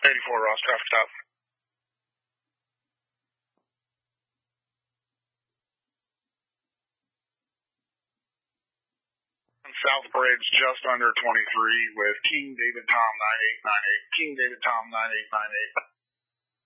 84 Ross, traffic stop. South Bridge, just under 23 with King David Tom 9898. King David Tom 9898.